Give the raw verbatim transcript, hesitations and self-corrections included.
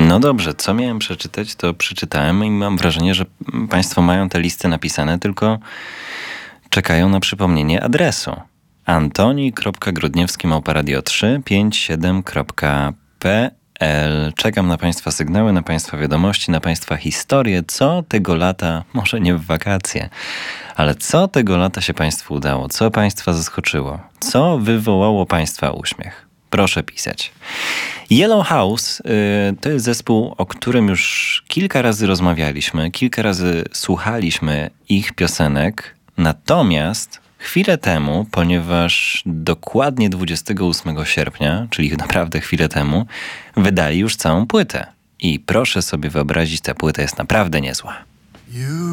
No dobrze, co miałem przeczytać, to przeczytałem i mam wrażenie, że Państwo mają te listy napisane, tylko czekają na przypomnienie adresu. antoni kropka grudniewski małpa radio trzy pięć siedem kropka p l. Czekam na Państwa sygnały, na Państwa wiadomości, na Państwa historie, co tego lata, może nie w wakacje, ale co tego lata się Państwu udało, co Państwa zaskoczyło, co wywołało Państwa uśmiech. Proszę pisać. Yellow House y, to jest zespół, o którym już kilka razy rozmawialiśmy, kilka razy słuchaliśmy ich piosenek, natomiast chwilę temu, ponieważ dokładnie dwudziestego ósmego sierpnia, czyli naprawdę chwilę temu, wydali już całą płytę. I proszę sobie wyobrazić, ta płyta jest naprawdę niezła.